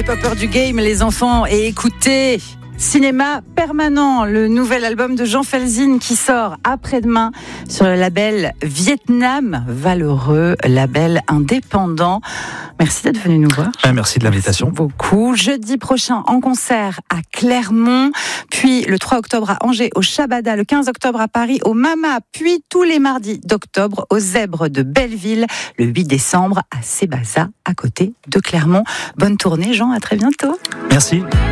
les poppers du game, les enfants, et écoutez, Cinéma Permanent, le nouvel album de Jean Felzine qui sort après-demain sur le label Vietnam Valeureux, label indépendant. Merci d'être venu nous voir. Merci de l'invitation. Merci beaucoup. Jeudi prochain en concert à Clermont, puis le 3 octobre à Angers au Shabada, le 15 octobre à Paris au Mama, puis tous les mardis d'octobre aux Zèbres de Belleville, le 8 décembre à Sébaza, à côté de Clermont. Bonne tournée Jean, à très bientôt. Merci.